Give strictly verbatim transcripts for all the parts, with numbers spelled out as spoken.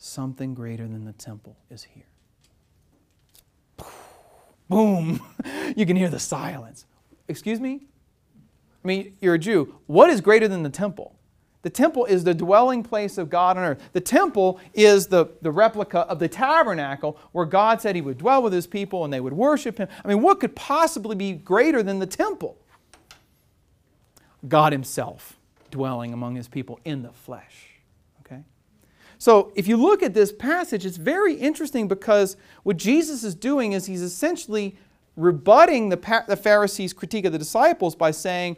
something greater than the temple is here. Boom! You can hear the silence. Excuse me? I mean, you're a Jew. What is greater than the temple? The temple is the dwelling place of God on earth. The temple is the, the replica of the tabernacle where God said He would dwell with His people and they would worship Him. I mean, what could possibly be greater than the temple? God Himself dwelling among His people in the flesh. Okay? So if you look at this passage, it's very interesting because what Jesus is doing is He's essentially rebutting the, the Pharisees' critique of the disciples by saying,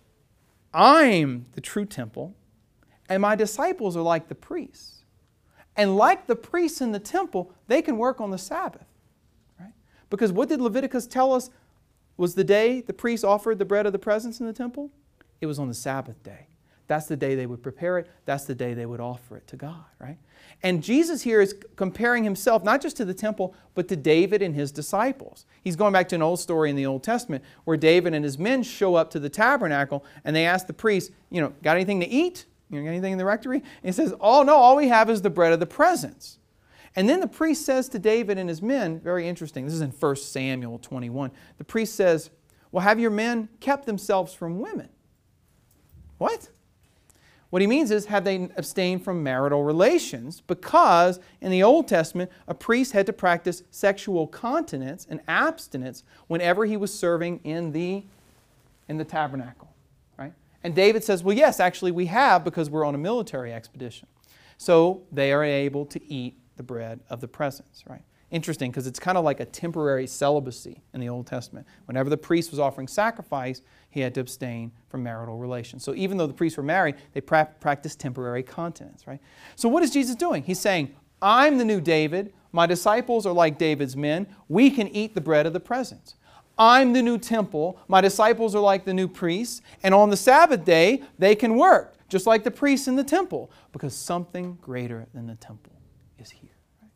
I'm the true temple, and my disciples are like the priests. And like the priests in the temple, they can work on the Sabbath. Right? Because what did Leviticus tell us was the day the priests offered the bread of the presence in the temple? It was on the Sabbath day. That's the day they would prepare it. That's the day they would offer it to God. Right? And Jesus here is comparing Himself not just to the temple, but to David and his disciples. He's going back to an old story in the Old Testament where David and his men show up to the tabernacle and they ask the priest, you know, got anything to eat? You know, got anything in the rectory? And he says, oh no, all we have is the bread of the presence. And then the priest says to David and his men, very interesting, this is in First Samuel twenty-one, the priest says, well, have your men kept themselves from women? What? What he means is, have they abstained from marital relations? Because in the Old Testament, a priest had to practice sexual continence and abstinence whenever he was serving in the, in the tabernacle. Right? And David says, well, yes, actually we have because we're on a military expedition. So they are able to eat the bread of the presence. Right? Interesting, because it's kind of like a temporary celibacy in the Old Testament. Whenever the priest was offering sacrifice, he had to abstain from marital relations. So even though the priests were married, they pra- practiced temporary continence. Right? So what is Jesus doing? He's saying, I'm the new David. My disciples are like David's men. We can eat the bread of the presence. I'm the new temple. My disciples are like the new priests. And on the Sabbath day, they can work, just like the priests in the temple, because something greater than the temple is here. Right?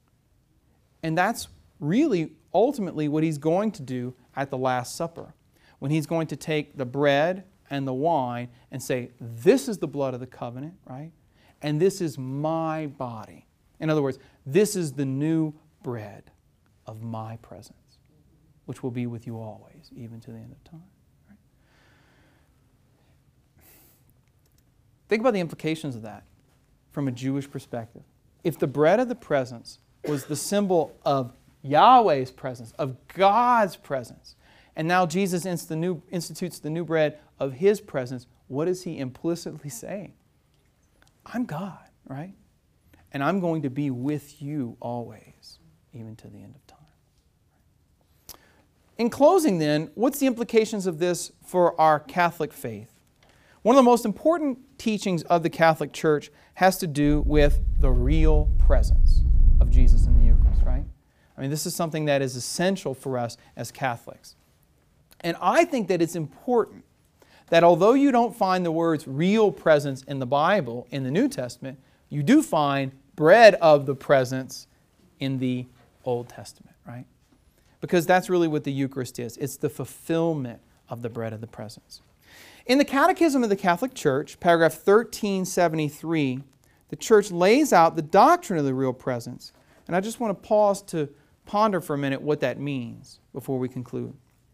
And that's really ultimately what He's going to do at the Last Supper, when He's going to take the bread and the wine and say, this is the blood of the covenant, right? And this is my body. In other words, this is the new bread of my presence, which will be with you always, even to the end of time. Right? Think about the implications of that from a Jewish perspective. If the bread of the presence was the symbol of Yahweh's presence, of God's presence, and now Jesus institutes the new bread of His presence, what is He implicitly saying? I'm God, right? And I'm going to be with you always, even to the end of time. In closing then, what's the implications of this for our Catholic faith? One of the most important teachings of the Catholic Church has to do with the real presence of Jesus in the Eucharist, right? I mean, this is something that is essential for us as Catholics. And I think that it's important that although you don't find the words real presence in the Bible, in the New Testament, you do find bread of the presence in the Old Testament, right? Because that's really what the Eucharist is. It's the fulfillment of the bread of the presence. In the Catechism of the Catholic Church, paragraph thirteen seventy-three, the Church lays out the doctrine of the real presence. And I just want to pause to ponder for a minute what that means before we conclude.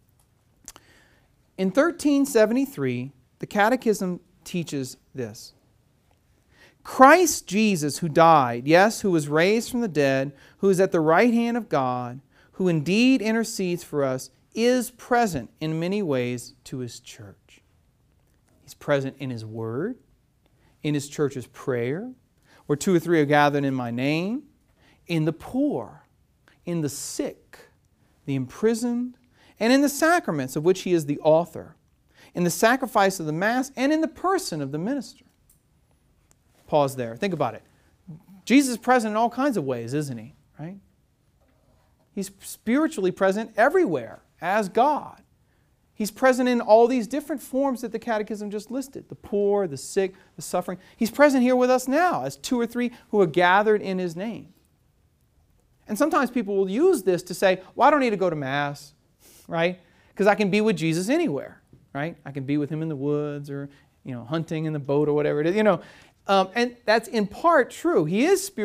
In thirteen seventy-three, the Catechism teaches this. Christ Jesus, who died, yes, who was raised from the dead, who is at the right hand of God, who indeed intercedes for us, is present in many ways to His church. He's present in His Word, in His church's prayer, where two or three are gathered in my name, in the poor, in the sick, the imprisoned, and in the sacraments of which He is the author, in the sacrifice of the Mass, and in the person of the minister. Pause there. Think about it. Jesus is present in all kinds of ways, isn't He? Right? He's spiritually present everywhere as God. He's present in all these different forms that the Catechism just listed. The poor, the sick, the suffering. He's present here with us now as two or three who are gathered in His name. And sometimes people will use this to say, well, I don't need to go to Mass. Right? Because I can be with Jesus anywhere, right? I can be with Him in the woods or, you know, hunting in the boat or whatever it is, you know. Um, and that's in part true. He is spiritual.